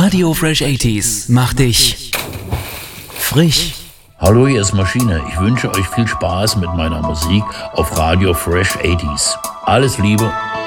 Radio Fresh 80s macht dich frisch. Hallo, hier ist Maschine. Ich wünsche euch viel Spaß mit meiner Musik auf Radio Fresh 80s. Alles Liebe